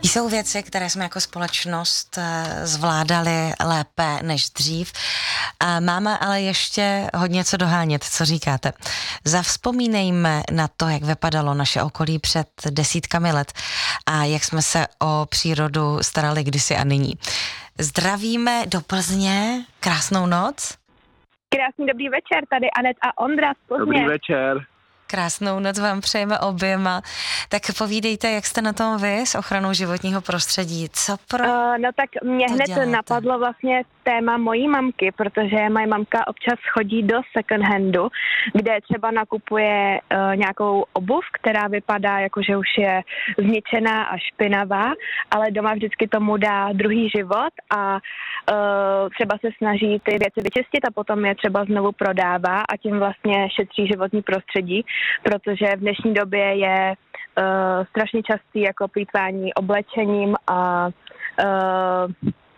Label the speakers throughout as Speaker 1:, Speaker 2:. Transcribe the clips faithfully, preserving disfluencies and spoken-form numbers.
Speaker 1: Jsou věci, které jsme jako společnost zvládali lépe než dřív. A máme ale ještě hodně co dohánět, co říkáte. Zavzpomínejme na to, jak vypadalo naše okolí před desítkami let a jak jsme se o přírodu starali kdysi a nyní. Zdravíme do Plzně, krásnou noc.
Speaker 2: Krásný dobrý večer, tady Anet a Ondra z Plzně.
Speaker 3: Dobrý večer.
Speaker 1: Krásnou noc vám přejeme oběma. Tak povídejte, jak jste na tom vy s ochranou životního prostředí? Co pro
Speaker 2: uh, No tak mě hned
Speaker 1: děláte?
Speaker 2: napadlo vlastně téma mojí mamky, protože moje mamka občas chodí do second handu, kde třeba nakupuje uh, nějakou obuv, která vypadá jako, že už je zničená a špinavá, ale doma vždycky tomu dá druhý život a uh, třeba se snaží ty věci vyčistit a potom je třeba znovu prodává a tím vlastně šetří životní prostředí, protože v dnešní době je uh, strašně častý jako plýtvání oblečením a uh,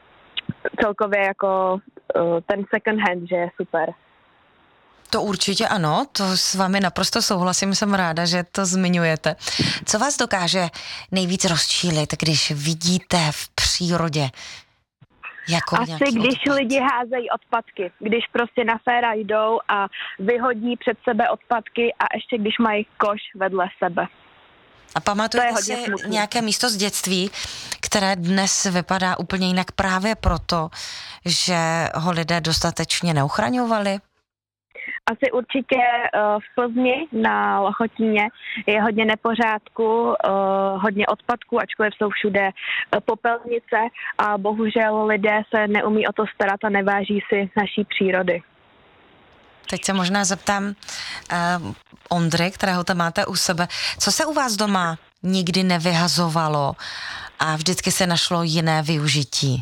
Speaker 2: celkově jako uh, ten second hand, že je super.
Speaker 1: To určitě ano, to s vámi naprosto souhlasím, jsem ráda, že to zmiňujete. Co vás dokáže nejvíc rozčílit, když vidíte v přírodě? Jako
Speaker 2: Asi když
Speaker 1: odpad. Lidi
Speaker 2: házejí odpadky, když prostě na féra jdou a vyhodí před sebe odpadky a ještě když mají koš vedle sebe.
Speaker 1: A pamatujete si
Speaker 2: smutný.
Speaker 1: nějaké místo z dětství, které dnes vypadá úplně jinak právě proto, že ho lidé dostatečně neuchraňovali?
Speaker 2: Asi určitě uh, v Plzni na Lochotíně je hodně nepořádku, uh, hodně odpadků, ačkoliv jsou všude uh, popelnice a bohužel lidé se neumí o to starat a neváží si naší přírody.
Speaker 1: Teď se možná zeptám uh, Ondry, kterého tam máte u sebe. Co se u vás doma nikdy nevyhazovalo a vždycky se našlo jiné využití?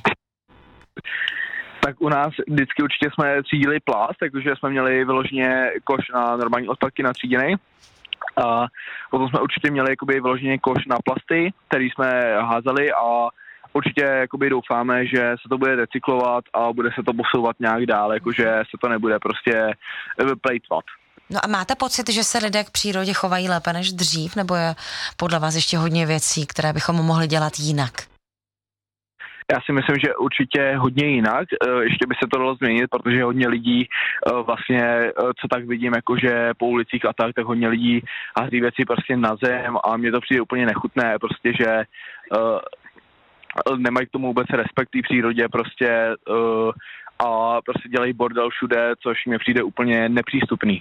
Speaker 3: Tak u nás vždycky určitě jsme třídili plást, takže jsme měli vyloženě koš na normální odpadky natříděný. A potom jsme určitě měli jakoby vyloženě koš na plasty, který jsme házeli a určitě jakoby doufáme, že se to bude recyklovat a bude se to posouvat nějak dál, jakože se to nebude prostě plejtvat.
Speaker 1: No a máte pocit, že se lidé k přírodě chovají lépe než dřív, nebo je podle vás ještě hodně věcí, které bychom mohli dělat jinak?
Speaker 3: Já si myslím, že určitě hodně jinak, ještě by se to dalo změnit, protože hodně lidí vlastně, co tak vidím, jakože po ulicích a tak, tak hodně lidí hází věci prostě na zem a mně to přijde úplně nechutné, prostě, že uh, nemají k tomu vůbec respekt v přírodě prostě uh, a prostě dělají bordel všude, což mi přijde úplně nepřístupný.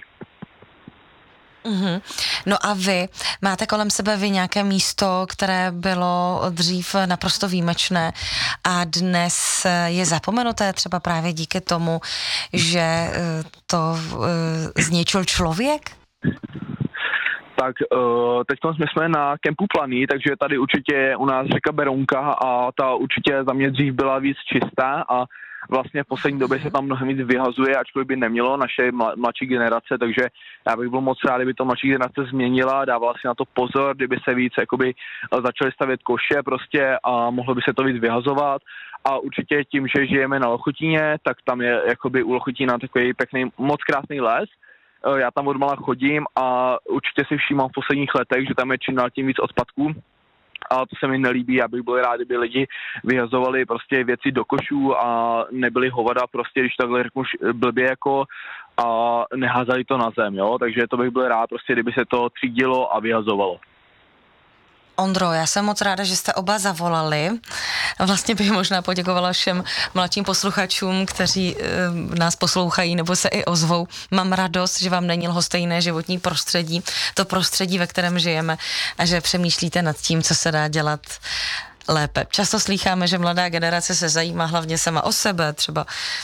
Speaker 1: Mm-hmm. No a vy, máte kolem sebe vy nějaké místo, které bylo dřív naprosto výjimečné a dnes je zapomenuté třeba právě díky tomu, že to zničil člověk?
Speaker 3: Tak teď my jsme na kempu Planý, takže tady určitě je u nás řeka Berounka a ta určitě za mě dřív byla víc čistá a vlastně v poslední době se tam mnohem víc vyhazuje, ačkoliv by nemělo naše mladší generace, takže já bych byl moc rád, kdyby to mladší generace změnila, dávala si na to pozor, kdyby se víc jakoby začaly stavět koše prostě a mohlo by se to víc vyhazovat a určitě tím, že žijeme na Lochotíně, tak tam je jakoby u Lochotína takový pěkný, moc krásný les. Já tam odmala chodím a určitě si všímám v posledních letech, že tam je čím dál tím víc odpadků. A to se mi nelíbí, já bych byl rád, kdyby lidi vyhazovali prostě věci do košů a nebyli hovada prostě, když takhle řeknu blbě jako a neházali to na zem, jo, takže to bych byl rád prostě, kdyby se to třídilo a vyhazovalo.
Speaker 1: Ondro, já jsem moc ráda, že jste oba zavolali. Vlastně bych možná poděkovala všem mladším posluchačům, kteří e, nás poslouchají nebo se i ozvou. Mám radost, že vám není lhostejné životní prostředí, to prostředí, ve kterém žijeme a že přemýšlíte nad tím, co se dá dělat lépe. Často slýcháme, že mladá generace se zajímá hlavně sama o sebe, třeba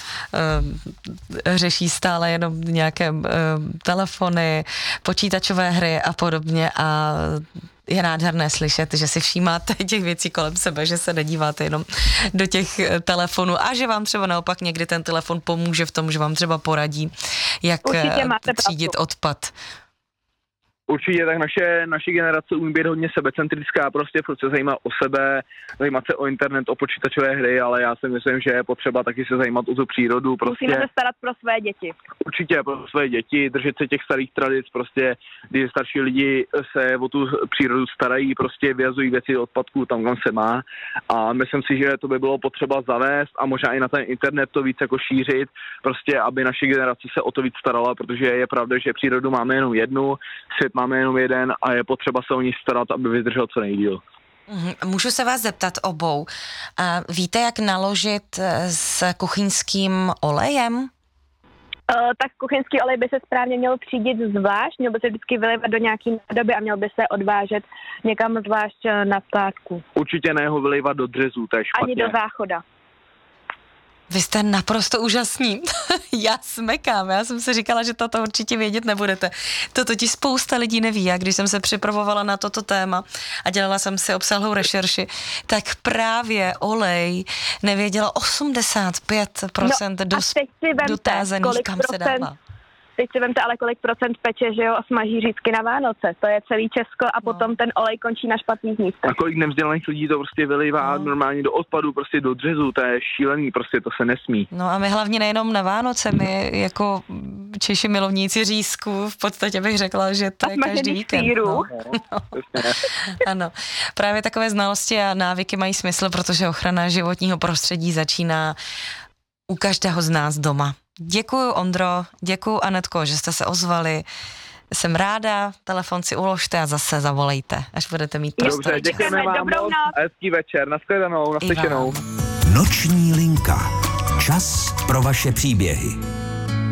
Speaker 1: e, řeší stále jenom nějaké e, telefony, počítačové hry a podobně a je nádherné slyšet, že si všímáte těch věcí kolem sebe, že se nedíváte jenom do těch telefonů a že vám třeba naopak někdy ten telefon pomůže v tom, že vám třeba poradí, jak třídit odpad.
Speaker 3: Určitě, tak naše, naše generace umí být hodně sebecentrická, prostě furt se zajímat o sebe, zajímat se o internet, o počítačové hry, ale já si myslím, že je potřeba taky se zajímat o tu přírodu. Prostě.
Speaker 2: Musíme se starat pro své děti.
Speaker 3: Určitě pro své děti, držet se těch starých tradic, prostě když starší lidi se o tu přírodu starají, prostě vyhazují věci do odpadků tam, kam se má, a myslím si, že to by bylo potřeba zavést a možná i na ten internet to víc jako šířit, prostě aby naše generace se o to víc starala, protože je pravda, že přírodu máme jenom jednu, svět máme jenom jeden a je potřeba se o ní starat, aby vydržel co nejdýl.
Speaker 1: Můžu se vás zeptat obou, a víte, jak naložit s kuchyňským olejem?
Speaker 2: Uh, tak kuchyňský olej by se správně měl třídit zvlášť, měl by se vždycky vylévat do nějaký nádoby a měl by se odvážet někam zvlášť na skládku.
Speaker 3: Určitě ne ho vylévat do dřezu, to je špatně.
Speaker 2: Ani do záchoda.
Speaker 1: Vy jste naprosto úžasní. Já smekám, já jsem si říkala, že toto určitě vědět nebudete. To totiž spousta lidí neví. Já když jsem se připravovala na toto téma a dělala jsem si obsáhlou rešerši, tak právě olej nevěděla osmdesát pět procent
Speaker 2: no,
Speaker 1: dos-
Speaker 2: vemte,
Speaker 1: dotázaných, kam se dává.
Speaker 2: Teď si vemte ale kolik procent peče, že jo, a smaží řízky na Vánoce. To je celý Česko a potom no. ten olej končí na špatných místech.
Speaker 3: A kolik nevzdělaných lidí to prostě vylejvá no. normálně do odpadu, prostě do dřezu, to je šílený, prostě to se nesmí.
Speaker 1: No a my hlavně nejenom na Vánoce, my jako Češi milovníci řízků, v podstatě bych řekla, že to je každý víkend. No. No. Ano, právě takové znalosti a návyky mají smysl, protože ochrana životního prostředí začíná u každého z nás doma. Děkuju, Ondro, děkuju, Anetko, že jste se ozvali. Jsem ráda, telefon si uložte a zase zavolejte, až budete mít prostor.
Speaker 3: Dobře, děkujeme vám moc a hezký večer, nashledanou, naslyšenou.
Speaker 4: Noční linka. Čas pro vaše příběhy.